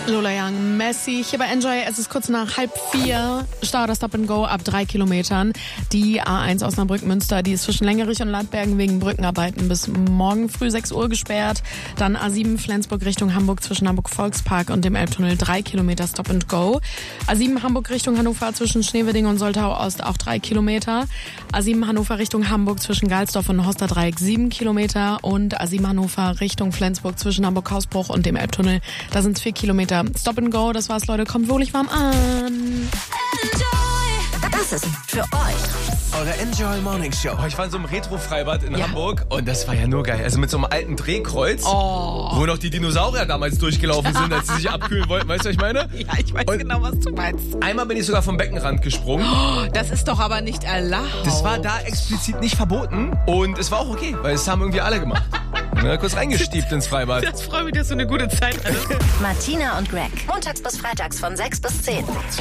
Lola Young, Messi, hier bei Enjoy. Es ist kurz nach 3:30. Stau oder Stop and Go ab 3 Kilometern. Die A1 Osnabrück-Münster, die ist zwischen Längerich und Landbergen wegen Brückenarbeiten bis morgen früh 6 Uhr gesperrt. Dann A7 Flensburg Richtung Hamburg zwischen Hamburg-Volkspark und dem Elbtunnel 3 Kilometer Stop and Go. A7 Hamburg Richtung Hannover zwischen Schneewedding und Soltau Ost auch 3 Kilometer. A7 Hannover Richtung Hamburg zwischen Galsdorf und Hosterdreieck 7 Kilometer. Und A7 Hannover Richtung Flensburg zwischen Hamburg-Hausbruch und dem Elbtunnel, da sind es 4 Kilometer. Stop and Go, das war's, Leute. Kommt wohlig warm an. Das ist für euch eure Enjoy Morning Show. Ich war in so einem Retro-Freibad in Hamburg und das war ja nur geil. Also mit so einem alten Drehkreuz, wo noch die Dinosaurier damals durchgelaufen sind, als sie sich abkühlen wollten. Weißt du, was ich meine? Ja, ich weiß genau, was du meinst. Einmal bin ich sogar vom Beckenrand gesprungen. Das ist doch aber nicht erlaubt. Das war da explizit nicht verboten und es war auch okay, weil es haben irgendwie alle gemacht. Ja, kurz reingestiebt ins Freibad. Das freut mich, dass du eine gute Zeit hattest. Martina und Greg. Montags bis freitags von 6 bis 10.